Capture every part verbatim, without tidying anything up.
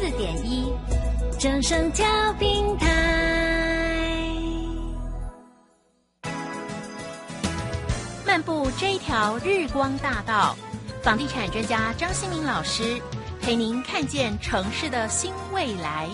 四点一，正声调频台。漫步这一条日光大道，房地产专家张新民老师陪您看见城市的新未来。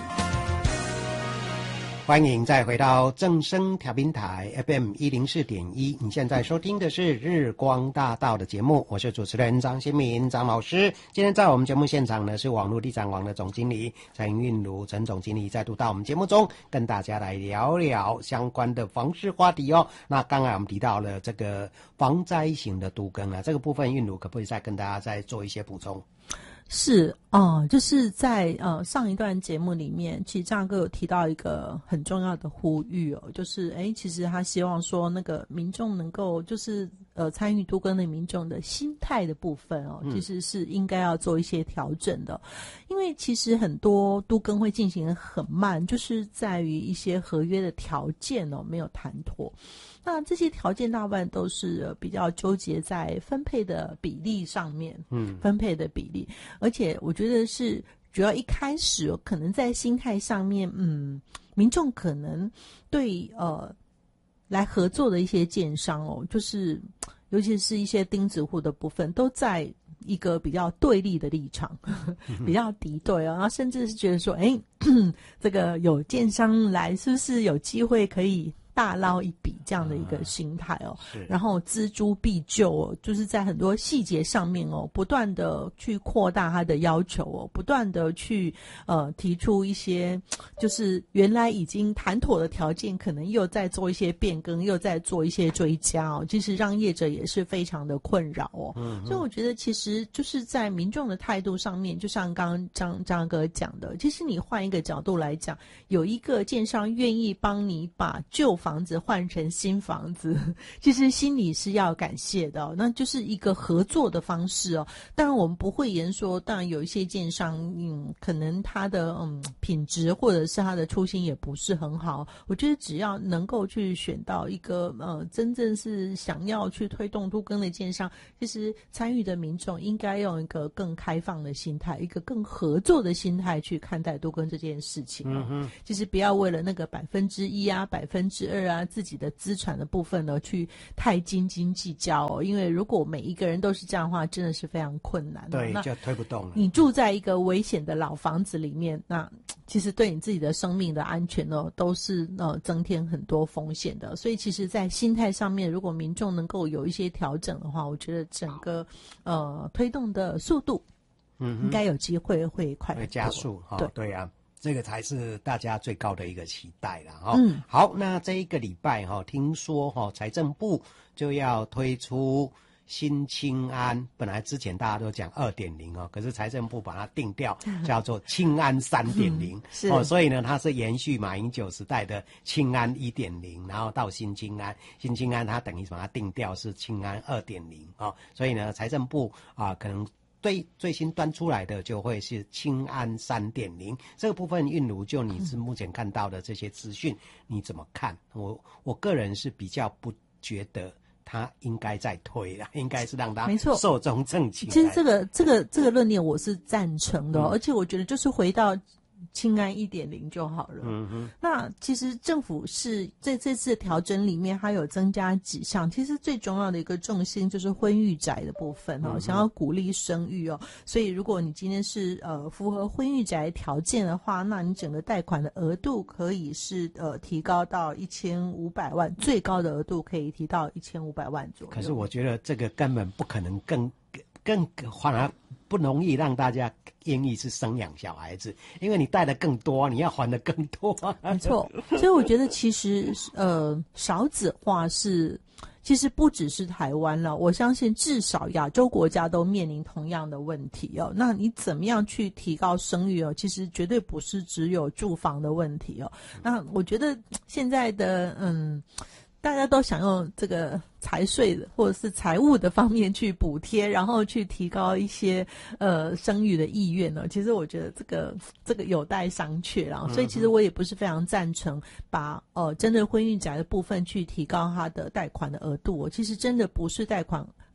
欢迎再回到正声调频台 F M 一零四点一，你现在收听的是日光大道的节目，我是主持人张新民张老师。今天在我们节目现场呢，是网络地产网的总经理陈韵如陈总经理再度到我们节目中跟大家来聊聊相关的房市话题哦。那刚才我们提到了这个防灾型的都更啊，这个部分韵如可不可以再跟大家再做一些补充？ 是哦、呃，就是在呃上一段节目里面，其实张哥有提到一个很重要的呼吁哦，就是诶其实他希望说那个民众能够就是呃参与都更的民众的心态的部分哦，其实是应该要做一些调整的，嗯、因为其实很多都更会进行得很慢，就是在于一些合约的条件哦没有谈妥。那这些条件大部分都是比较纠结在分配的比例上面，嗯，分配的比例，而且我觉得是主要一开始可能在心态上面，嗯，民众可能对呃来合作的一些建商哦，就是尤其是一些钉子户的部分，都在一个比较对立的立场，比较敌对哦，然后甚至是觉得说，哎，这个有建商来，是不是有机会可以大捞一笔这样的一个心态哦，嗯、然后锱铢必就哦，就是在很多细节上面哦，不断的去扩大他的要求哦，不断的去呃提出一些就是原来已经谈妥的条件，可能又在做一些变更，又在做一些追加哦，其实让业者也是非常的困扰哦。嗯，所以我觉得其实就是在民众的态度上面，就像刚刚张张哥讲的，其实你换一个角度来讲，有一个建商愿意帮你把旧房房子换成新房子，其实心里是要感谢的哦，那就是一个合作的方式哦。当然我们不会言说，当然有一些建商，嗯，可能他的嗯品质或者是他的初心也不是很好。我觉得只要能够去选到一个呃真正是想要去推动都更的建商，其实参与的民众应该用一个更开放的心态，一个更合作的心态去看待都更这件事情哦。嗯哼，其实不要为了那个百分之一啊，百分之二啊，自己的资产的部分呢，去太斤斤计较哦。因为如果每一个人都是这样的话，真的是非常困难哦。 对，就推不动了。 你住在一个危险的老房子里面，那其实对你自己的生命的安全呢，都是呃增添很多风险的。所以其实在心态上面，如果民众能够有一些调整的话，我觉得整个呃推动的速度，嗯，应该有机会会快会加速哈。 对对啊。这个才是大家最高的一个期待啦哈。 嗯， 好，那这一个礼拜哈，听说哈财政部就要推出新青安，本来之前大家都讲 二点零 哦，可是财政部把它定调叫做青安 三点零、嗯、是哦，所以呢它是延续马英九时代的青安 一点零， 然后到新青安，新青安它等于把它定调是青安 二点零 哦，所以呢财政部啊可能对最新端出来的就会是青安 三点零， 这个部分韵如就你是目前看到的这些资讯、嗯、你怎么看？我我个人是比较不觉得他应该再推了，应该是让他寿终正寝。 其实这个这个这个论点我是赞成的、哦嗯、而且我觉得就是回到青安 一点零 就好了。嗯哼，那其实政府是在这次调整里面，它有增加几项，其实最重要的一个重心就是婚育宅的部分哦，嗯、想要鼓励生育哦，所以如果你今天是呃符合婚育宅条件的话，那你整个贷款的额度可以是呃提高到一千五百万，最高的额度可以提到一千五百万左右。 可是我觉得这个根本不可能更更反而不容易让大家愿意是生养小孩子，因为你贷的更多，你要还的更多。 没错，所以我觉得其实呃少子化是其实不只是台湾了，我相信至少亚洲国家都面临同样的问题哦。那你怎么样去提高生育哦？其实绝对不是只有住房的问题哦。那我觉得现在的嗯。大家都想用这个财税的或者是财务的方面去补贴，然后去提高一些呃生育的意愿呢。其实我觉得这个这个有待商榷啦，所以其实我也不是非常赞成把呃针对婚育宅的部分去提高它的贷款的额度、哦。其实真的不是贷款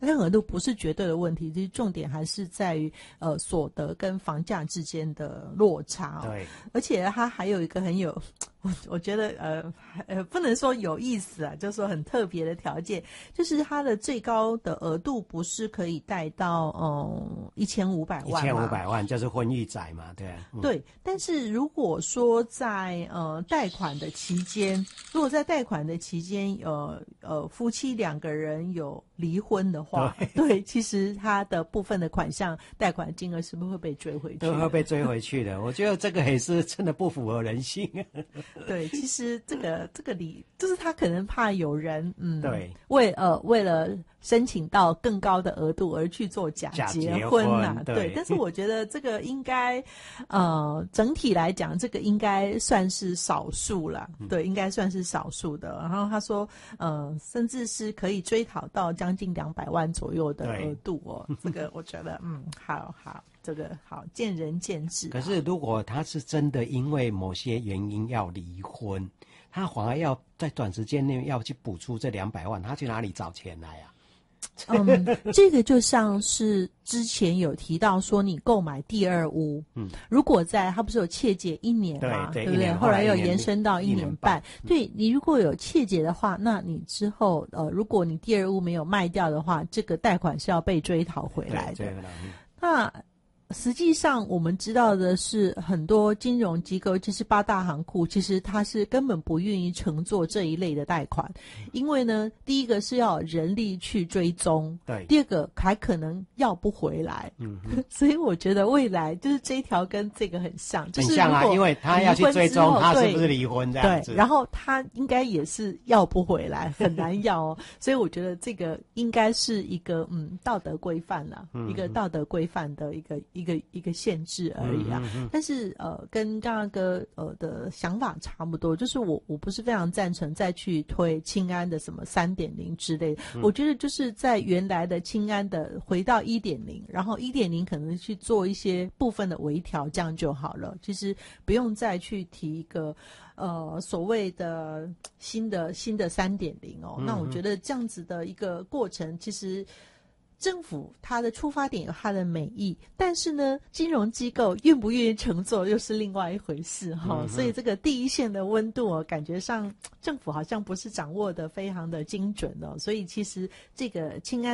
贷款额度不是绝对的问题，其实重点还是在于呃所得跟房价之间的落差、哦。 对， 而且它还有一个很有，我我觉得呃呃不能说有意思啊，就是说很特别的条件，就是它的最高的额度不是可以贷到嗯一千五百万嘛， 一千五百万就是婚育宅嘛，对、啊嗯、 对。但是如果说在呃贷款的期间，如果在贷款的期间呃呃夫妻两个人有离婚的话，对，对其实它的部分的款项贷款金额是不是会被追回去？ 都会被追回去的。我觉得这个也是真的不符合人性。 对，其实这个这个理就是他可能怕有人嗯， 对， 为呃为了申请到更高的额度而去做假结婚啊， 对。 对，但是我觉得这个应该呃整体来讲，这个应该算是少数啦，嗯、对，应该算是少数的。然后他说呃，甚至是可以追讨到将近两百万左右的额度哦，这个我觉得嗯，好好。这个好，见仁见智。 可是如果他是真的因为某些原因要离婚，他反而要在短时间内要去补出这两百万，他去哪里找钱来啊？ 嗯，这个就像是之前有提到说，你购买第二屋，嗯，如果在他不是有切结一年嘛，对, 对不对？后来又延伸到一年半。年对你如果有切结的话，那你之后呃，如果你第二屋没有卖掉的话，这个贷款是要被追讨回来的。那实际上我们知道的是，很多金融机构其实八大行库其实它是根本不愿意承做这一类的贷款，因为呢第一个是要人力去追踪，对，第二个还可能要不回来，嗯，所以我觉得未来就是这一条跟这个很像，就是很像啊，因为他要去追踪他是不是离婚这样子， 对，然后他应该也是要不回来，很难要哦，所以我觉得这个应该是一个嗯道德规范啦，嗯、一个道德规范的一个一个一个限制而已啊，嗯嗯嗯但是呃，跟刚刚哥呃的想法差不多，就是我我不是非常赞成再去推青安的什么三点零之类的，嗯、我觉得就是在原来的青安的回到一点零，然后一点零可能去做一些部分的微调，这样就好了。其实不用再去提一个呃所谓的新的新的三点零哦，嗯嗯那我觉得这样子的一个过程，其实。政府它的出发点有它的美意，但是呢，金融机构愿不愿意乘坐又是另外一回事哈、哦嗯。所以这个第一线的温度哦，感觉上政府好像不是掌握的非常的精准哦。所以其实这个青安。